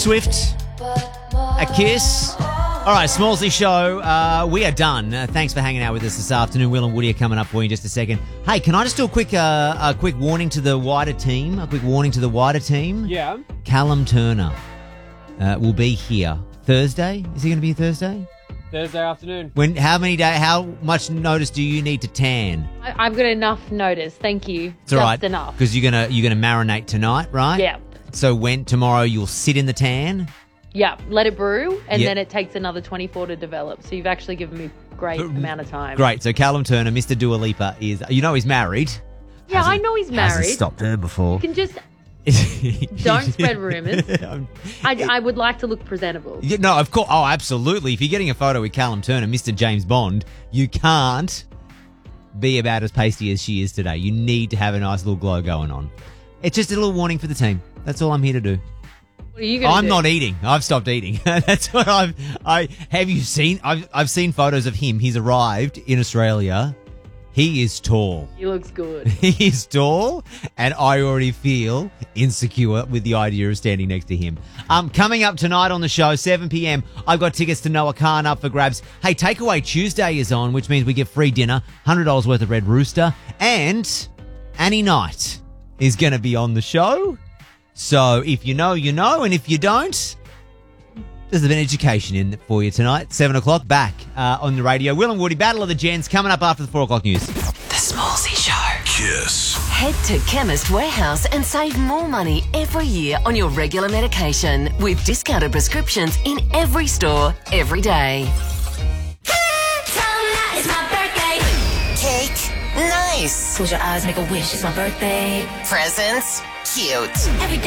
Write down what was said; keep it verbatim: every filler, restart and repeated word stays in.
Swift, a kiss. All right, Smallsy Show, uh, we are done. Uh, thanks for hanging out with us this afternoon. Will and Woody are coming up for you in just a second. Hey, can I just do a quick uh, a quick warning to the wider team? A quick warning to the wider team? Yeah. Callum Turner uh, will be here Thursday. Is he going to be here Thursday? Thursday afternoon. When? How many day? How much notice do you need to tan? I, I've got enough notice. Thank you. It's all Just right, enough. because you're gonna you're gonna marinate tonight, right? Yeah. So when tomorrow you'll sit in the tan. Yeah. Let it brew, and Yeah. then it takes another twenty-four to develop. So you've actually given me a great amount of time. Great. So Callum Turner, Mister Dua Lipa, is you know he's married. Yeah, Hasn't- I know he's Hasn't married. stopped her before. You can just don't spread rumours. I, I would like to look presentable. Yeah, no, of course. Oh, absolutely. If you're getting a photo with Callum Turner, Mister James Bond, you can't be about as pasty as she is today. You need to have a nice little glow going on. It's just a little warning for the team. That's all I'm here to do. What are you going to I'm do? not eating. I've stopped eating. That's what I've. I have you seen? I've I've seen photos of him. He's arrived in Australia. He is tall. He looks good. He is tall, and I already feel insecure with the idea of standing next to him. Um, coming up tonight on the show, seven p.m, I've got tickets to Noah Khan up for grabs. Hey, Takeaway Tuesday is on, which means we get free dinner, one hundred dollars worth of Red Rooster, and Annie Knight is going to be on the show. So if you know, you know, and if you don't, there's a bit of education in for you tonight. seven o'clock, back uh, on the radio. Will and Woody, Battle of the Gents, coming up after the four o'clock news. The Smallsy Show. Kiss. Head to Chemist Warehouse and save more money every year on your regular medication with discounted prescriptions in every store, every day. It's my birthday. Cake? Nice. Close your eyes, make a wish. It's my birthday. Presents? Cute. Every